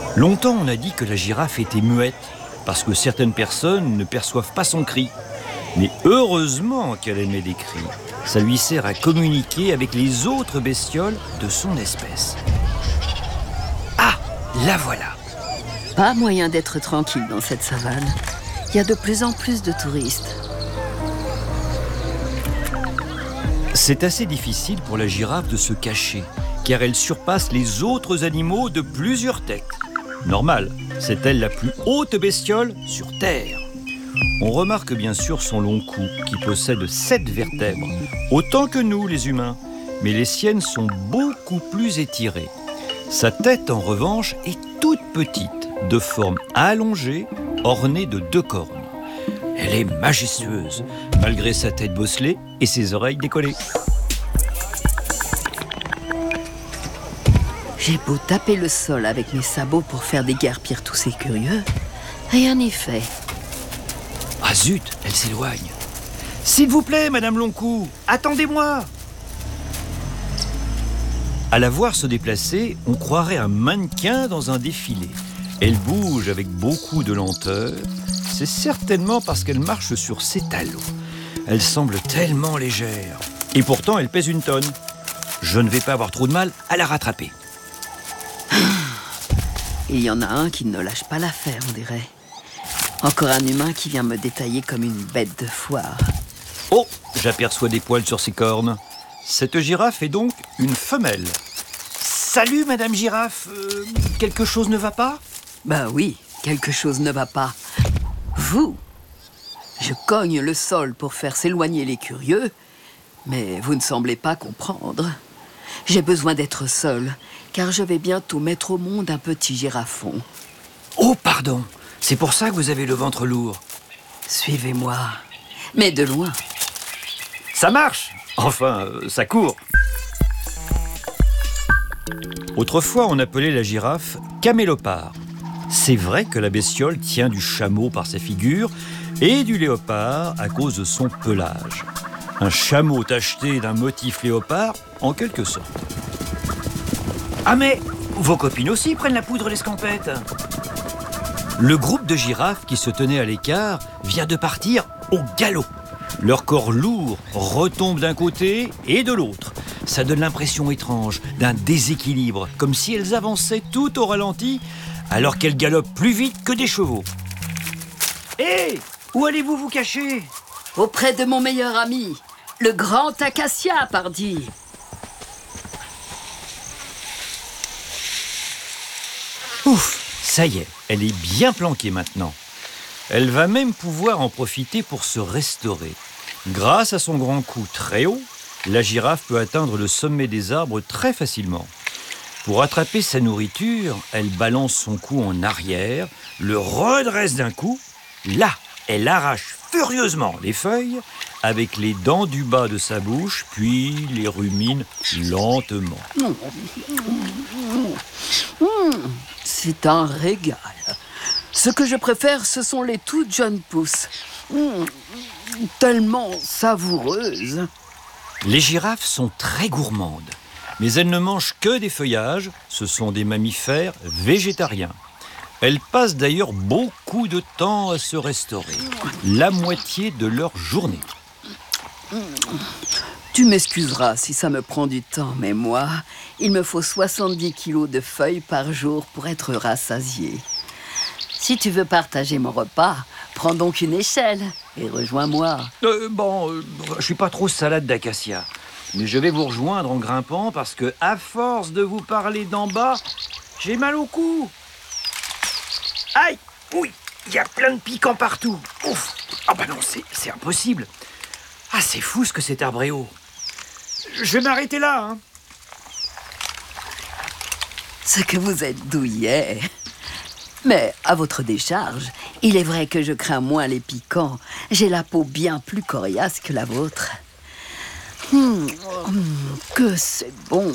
Longtemps, on a dit que la girafe était muette, parce que certaines personnes ne perçoivent pas son cri. Mais heureusement qu'elle émet des cris. Ça lui sert à communiquer avec les autres bestioles de son espèce. Ah, la voilà! Pas moyen d'être tranquille dans cette savane. Il y a de plus en plus de touristes. C'est assez difficile pour la girafe de se cacher, car elle surpasse les autres animaux de plusieurs têtes. Normal, c'est elle la plus haute bestiole sur Terre. On remarque bien sûr son long cou, qui possède 7 vertèbres, autant que nous les humains, mais les siennes sont beaucoup plus étirées. Sa tête, en revanche, est toute petite, de forme allongée, ornée de 2 cornes. Elle est majestueuse, malgré sa tête bosselée et ses oreilles décollées. J'ai beau taper le sol avec mes sabots pour faire déguerpir tous ces curieux, rien n'y fait. Ah zut, elle s'éloigne. S'il vous plaît, Madame Longcou, attendez-moi. À la voir se déplacer, on croirait un mannequin dans un défilé. Elle bouge avec beaucoup de lenteur. C'est certainement parce qu'elle marche sur ses talons. Elle semble tellement légère. Et pourtant, elle pèse 1 tonne. Je ne vais pas avoir trop de mal à la rattraper. Il y en a un qui ne lâche pas l'affaire, on dirait. Encore un humain qui vient me détailler comme une bête de foire. Oh, j'aperçois des poils sur ses cornes. Cette girafe est donc une femelle. Salut, Madame Girafe. Quelque chose ne va pas ? Bah oui, quelque chose ne va pas. Vous, je cogne le sol pour faire s'éloigner les curieux, mais vous ne semblez pas comprendre. J'ai besoin d'être seule, car je vais bientôt mettre au monde un petit girafon. Oh, pardon. C'est pour ça que vous avez le ventre lourd. Suivez-moi, mais de loin. Ça marche. Enfin, ça court. Autrefois, on appelait la girafe camélopard. C'est vrai que la bestiole tient du chameau par sa figure et du léopard à cause de son pelage. Un chameau tacheté d'un motif léopard, en quelque sorte. Ah mais, vos copines aussi prennent la poudre l'escampette. Le groupe de girafes qui se tenait à l'écart vient de partir au galop. Leur corps lourd retombe d'un côté et de l'autre. Ça donne l'impression étrange d'un déséquilibre, comme si elles avançaient tout au ralenti, alors qu'elles galopent plus vite que des chevaux. Hé, où allez-vous vous cacher ? Auprès de mon meilleur ami, le grand acacia, pardi. Ouf, ça y est, elle est bien planquée maintenant. Elle va même pouvoir en profiter pour se restaurer. Grâce à son grand cou très haut, la girafe peut atteindre le sommet des arbres très facilement. Pour attraper sa nourriture, elle balance son cou en arrière, le redresse d'un coup. Là, elle arrache furieusement les feuilles avec les dents du bas de sa bouche, puis les rumine lentement. C'est un régal. Ce que je préfère, ce sont les toutes jeunes pousses. Tellement savoureuses. Les girafes sont très gourmandes, mais elles ne mangent que des feuillages. Ce sont des mammifères végétariens. Elles passent d'ailleurs beaucoup de temps à se restaurer, la moitié de leur journée. Tu m'excuseras si ça me prend du temps, mais moi, il me faut 70 kilos de feuilles par jour pour être rassasié. Si tu veux partager mon repas, prends donc une échelle et rejoins-moi. Je suis pas trop salade d'acacia, mais je vais vous rejoindre en grimpant parce que, à force de vous parler d'en bas, j'ai mal au cou. Aïe, oui, il y a plein de piquants partout. Ouf, ah bah non, c'est impossible. Ah, c'est fou ce que cet arbre est haut. Je vais m'arrêter là, hein. Ce que vous êtes douillet. Mais à votre décharge, il est vrai que je crains moins les piquants. J'ai la peau bien plus coriace que la vôtre. Que c'est bon.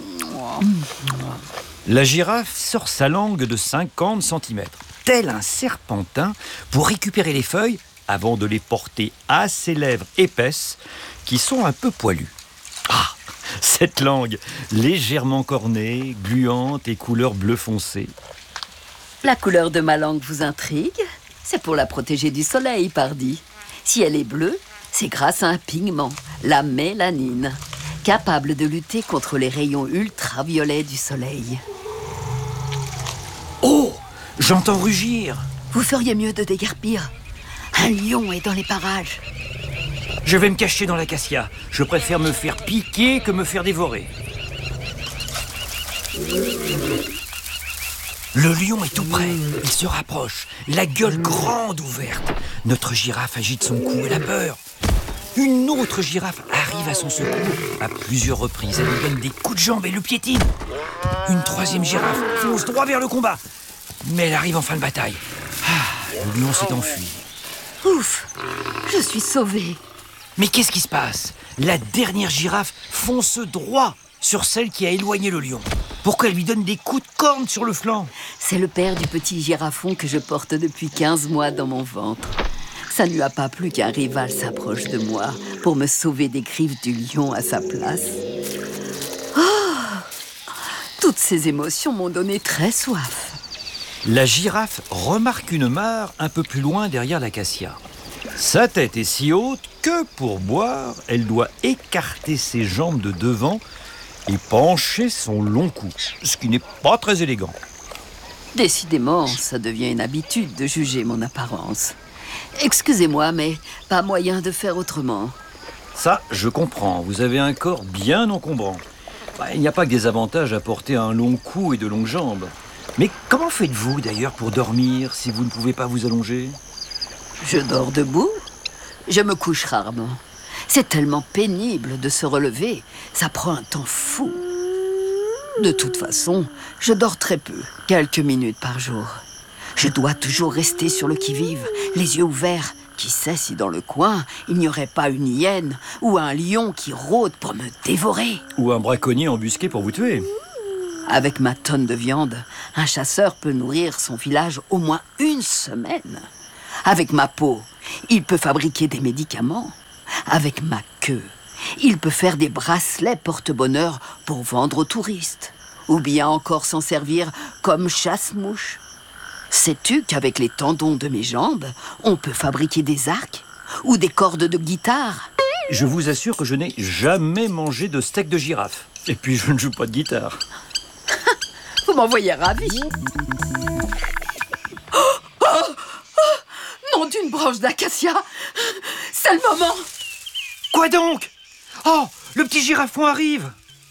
La girafe sort sa langue de 50 cm, tel un serpentin, pour récupérer les feuilles avant de les porter à ses lèvres épaisses, qui sont un peu poilues. Ah, cette langue, légèrement cornée, gluante et couleur bleu foncé. La couleur de ma langue vous intrigue? C'est pour la protéger du soleil, pardi. Si elle est bleue, c'est grâce à un pigment, la mélanine, capable de lutter contre les rayons ultraviolets du soleil. Oh! J'entends rugir. Vous feriez mieux de déguerpir. Un lion est dans les parages. Je vais me cacher dans l'acacia. Je préfère me faire piquer que me faire dévorer. Le lion est tout près. Il se rapproche, la gueule grande ouverte. Notre girafe agite son cou, elle a peur. Une autre girafe arrive à son secours. À plusieurs reprises, elle lui donne des coups de jambe et le piétine. Une troisième girafe fonce droit vers le combat. Mais elle arrive en fin de bataille. Le lion s'est enfui. Ouf, je suis sauvée. Mais qu'est-ce qui se passe? La dernière girafe fonce droit sur celle qui a éloigné le lion. Pour qu'elle lui donne des coups de corne sur le flanc. C'est le père du petit girafon que je porte depuis 15 mois dans mon ventre. Ça ne lui a pas plu qu'un rival s'approche de moi pour me sauver des griffes du lion à sa place. Toutes ces émotions m'ont donné très soif. La girafe remarque une mare un peu plus loin derrière l'acacia. Sa tête est si haute que pour boire, elle doit écarter ses jambes de devant et pencher son long cou, ce qui n'est pas très élégant. Décidément, ça devient une habitude de juger mon apparence. Excusez-moi, mais pas moyen de faire autrement. Ça, je comprends. Vous avez un corps bien encombrant. Il n'y a pas que des avantages à porter un long cou et de longues jambes. Mais comment faites-vous d'ailleurs pour dormir si vous ne pouvez pas vous allonger? Je dors debout. Je me couche rarement. C'est tellement pénible de se relever. Ça prend un temps fou. De toute façon, je dors très peu, quelques minutes par jour. Je dois toujours rester sur le qui-vive, les yeux ouverts. Qui sait si dans le coin, il n'y aurait pas une hyène ou un lion qui rôde pour me dévorer. Ou un braconnier embusqué pour vous tuer. Avec ma tonne de viande, un chasseur peut nourrir son village au moins 1 semaine. Avec ma peau, il peut fabriquer des médicaments. Avec ma queue, il peut faire des bracelets porte-bonheur pour vendre aux touristes. Ou bien encore s'en servir comme chasse-mouche. Sais-tu qu'avec les tendons de mes jambes, on peut fabriquer des arcs ou des cordes de guitare? Je vous assure que je n'ai jamais mangé de steak de girafe. Et puis je ne joue pas de guitare. Vous m'en voyez ravi. Nom d'une branche d'acacia. C'est le moment. Quoi donc? Oh, le petit girafon arrive.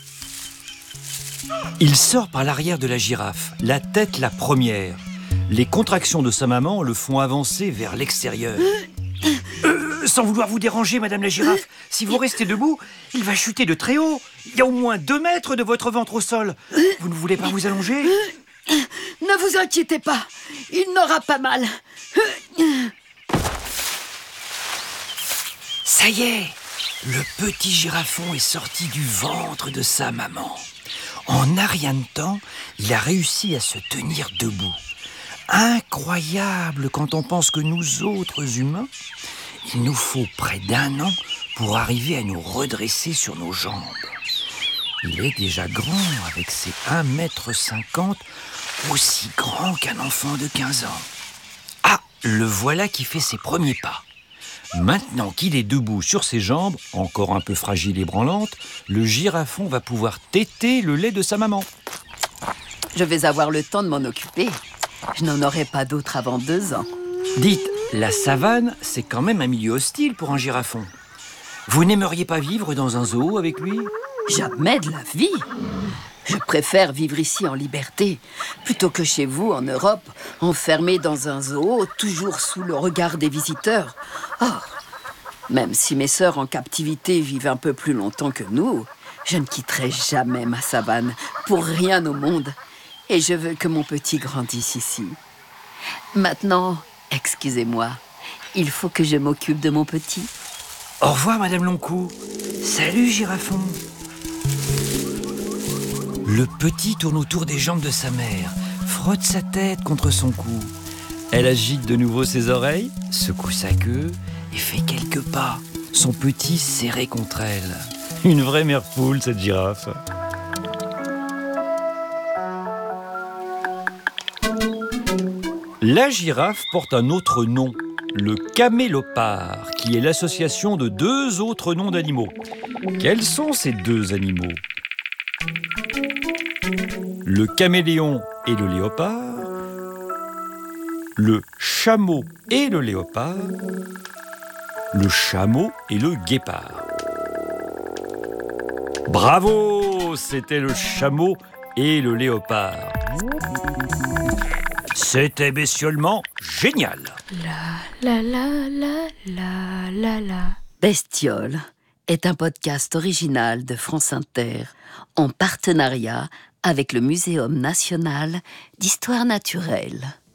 Il sort par l'arrière de la girafe, la tête la première. Les contractions de sa maman le font avancer vers l'extérieur. Sans vouloir vous déranger, madame la girafe, si vous restez debout, il va chuter de très haut. Il y a au moins 2 mètres de votre ventre au sol. Vous ne voulez pas vous allonger? Ne vous inquiétez pas, il n'aura pas mal. Ça y est, le petit girafon est sorti du ventre de sa maman. En un rien de temps, il a réussi à se tenir debout. Incroyable quand on pense que nous autres humains, il nous faut près d'1 an pour arriver à nous redresser sur nos jambes. Il est déjà grand avec ses 1,50 m, aussi grand qu'un enfant de 15 ans. Ah, le voilà qui fait ses premiers pas. Maintenant qu'il est debout sur ses jambes, encore un peu fragile et branlante, le girafon va pouvoir téter le lait de sa maman. Je vais avoir le temps de m'en occuper. Je n'en aurai pas d'autre avant 2 ans. Dites, la savane, c'est quand même un milieu hostile pour un girafon. Vous n'aimeriez pas vivre dans un zoo avec lui? Jamais de la vie. Je préfère vivre ici en liberté, plutôt que chez vous, en Europe, enfermé dans un zoo, toujours sous le regard des visiteurs. Oh, même si mes sœurs en captivité vivent un peu plus longtemps que nous, je ne quitterai jamais ma savane, pour rien au monde. Et je veux que mon petit grandisse ici. Maintenant, excusez-moi, il faut que je m'occupe de mon petit. Au revoir, madame Longcou. Salut, girafon. Le petit tourne autour des jambes de sa mère, frotte sa tête contre son cou. Elle agite de nouveau ses oreilles, secoue sa queue et fait quelques pas, son petit serré contre elle. Une vraie mère poule, cette girafe. La girafe porte un autre nom, le camélopard, qui est l'association de deux autres noms d'animaux. Quels sont ces deux animaux ? Le caméléon et le léopard, le chameau et le léopard, le chameau et le guépard. Bravo, c'était le chameau et le léopard. C'était bestiolement génial. La la la la la la. Bestioles est un podcast original de France Inter en partenariat avec le Muséum national d'histoire naturelle.